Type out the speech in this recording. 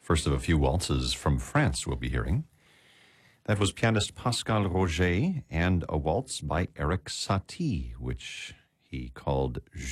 First of a few waltzes from France we'll be hearing. That was pianist Pascal Roger and a waltz by Erik Satie, which he called